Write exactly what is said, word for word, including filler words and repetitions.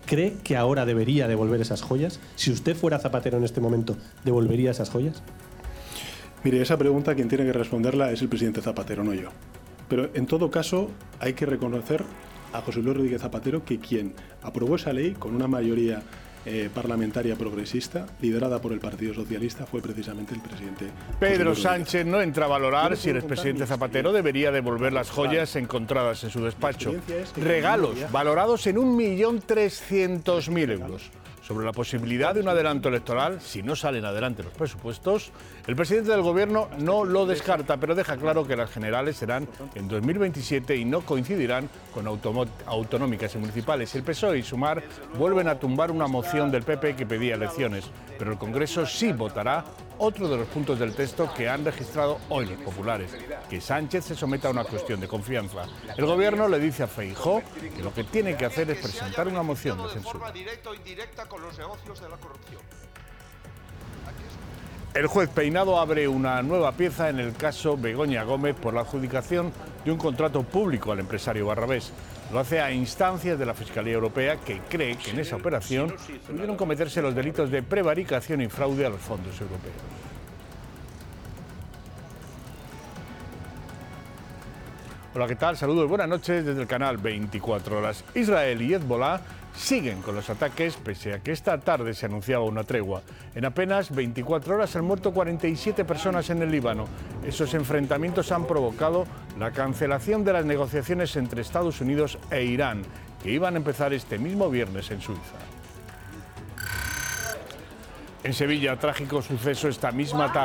¿Cree que ahora debería devolver esas joyas? Si usted fuera Zapatero en este momento, ¿devolvería esas joyas? Mire, esa pregunta quien tiene que responderla es el presidente Zapatero, no yo. Pero en todo caso hay que reconocer a José Luis Rodríguez Zapatero que quien aprobó esa ley con una mayoría eh, parlamentaria progresista, liderada por el Partido Socialista, fue precisamente el presidente Pedro Sánchez no entra a valorar si el expresidente Zapatero debería devolver las joyas encontradas en su despacho. Regalos valorados en un millón trescientos mil euros. Sobre la posibilidad de un adelanto electoral, si no salen adelante los presupuestos, el presidente del Gobierno no lo descarta, pero deja claro que las generales serán en dos mil veintisiete y no coincidirán con autonómicas y municipales. El P S O E y Sumar vuelven a tumbar una moción del P P que pedía elecciones, pero el Congreso sí votará otro de los puntos del texto que han registrado hoy los populares, que Sánchez se someta a una cuestión de confianza. El Gobierno le dice a Feijóo que lo que tiene que hacer es presentar una moción de censura. El juez Peinado abre una nueva pieza en el caso Begoña Gómez por la adjudicación de un contrato público al empresario Barrabés. Lo hace a instancias de la Fiscalía Europea, que cree que en esa operación pudieron cometerse los delitos de prevaricación y fraude a los fondos europeos. Hola, ¿qué tal? Saludos, buenas noches desde el canal veinticuatro horas. Israel y Hezbolá siguen con los ataques, pese a que esta tarde se anunciaba una tregua. En apenas veinticuatro horas han muerto cuarenta y siete personas en el Líbano. Esos enfrentamientos han provocado la cancelación de las negociaciones entre Estados Unidos e Irán, que iban a empezar este mismo viernes en Suiza. En Sevilla, trágico suceso esta misma tarde.